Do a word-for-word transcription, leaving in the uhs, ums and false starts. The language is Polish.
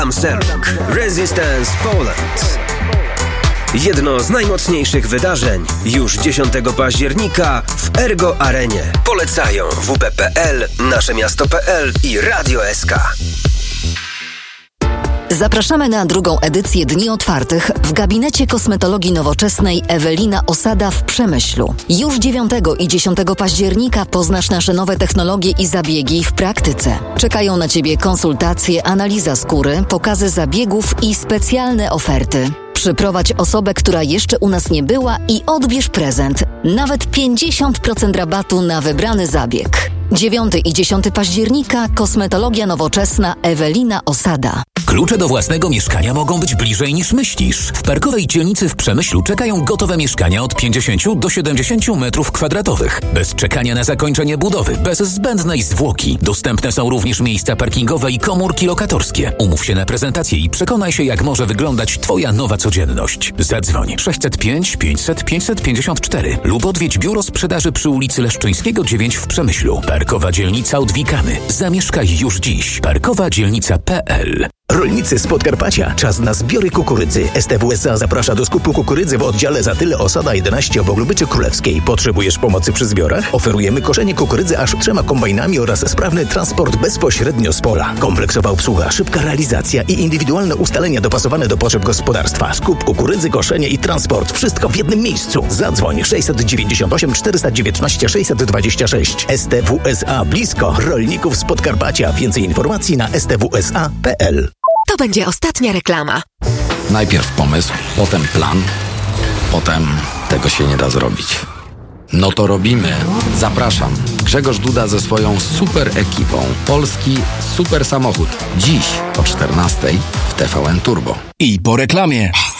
Amsterdam Resistance Poland. Jedno z najmocniejszych wydarzeń już dziesiątego października w Ergo Arenie. Polecają W P P L, Nasze Miasto kropka P L i Radio S K. Zapraszamy na drugą edycję Dni Otwartych w gabinecie kosmetologii nowoczesnej Ewelina Osada w Przemyślu. Już dziewiątego i dziesiątego października poznasz nasze nowe technologie i zabiegi w praktyce. Czekają na Ciebie konsultacje, analiza skóry, pokazy zabiegów i specjalne oferty. Przyprowadź osobę, która jeszcze u nas nie była i odbierz prezent. Nawet pięćdziesiąt procent rabatu na wybrany zabieg. dziewiątego i dziesiątego października kosmetologia nowoczesna Ewelina Osada. Klucze do własnego mieszkania mogą być bliżej niż myślisz. W Parkowej Dzielnicy w Przemyślu czekają gotowe mieszkania od pięćdziesięciu do siedemdziesięciu metrów kwadratowych. Bez czekania na zakończenie budowy, bez zbędnej zwłoki. Dostępne są również miejsca parkingowe i komórki lokatorskie. Umów się na prezentację i przekonaj się, jak może wyglądać Twoja nowa codzienność. Zadzwoń sześćset pięć pięćset pięćset pięćdziesiąt cztery lub odwiedź biuro sprzedaży przy ulicy Leszczyńskiego dziewięć w Przemyślu. Parkowa Dzielnica od Wikamy. Zamieszkaj już dziś. parkowa dzielnica kropka P L. Rolnicy z Podkarpacia, czas na zbiory kukurydzy. S T W S A zaprasza do skupu kukurydzy w oddziale Zatyle Osada jedenaście obok Lubyczy Królewskiej. Potrzebujesz pomocy przy zbiorach? Oferujemy koszenie kukurydzy aż trzema kombajnami oraz sprawny transport bezpośrednio z pola. Kompleksowa obsługa, szybka realizacja i indywidualne ustalenia dopasowane do potrzeb gospodarstwa. Skup kukurydzy, koszenie i transport. Wszystko w jednym miejscu. Zadzwoń sześćset dziewięćdziesiąt osiem czterysta dziewiętnaście sześćset dwadzieścia sześć. S T W S A blisko rolników z Podkarpacia. Więcej informacji na s t w s a kropka p l. To będzie ostatnia reklama. Najpierw pomysł, potem plan, potem tego się nie da zrobić. No to robimy. Zapraszam. Grzegorz Duda ze swoją super ekipą. Polski super samochód. Dziś o czternastej w T V N Turbo. I po reklamie.